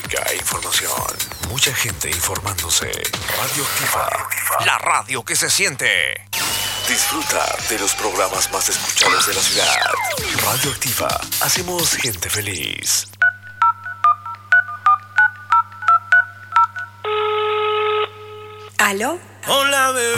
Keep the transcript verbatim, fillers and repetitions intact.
música e información. Mucha gente informándose. Radioactiva, la radio que se siente. Disfruta de los programas más escuchados de la ciudad. Radioactiva, hacemos gente feliz. ¿Aló? Hola, bebé.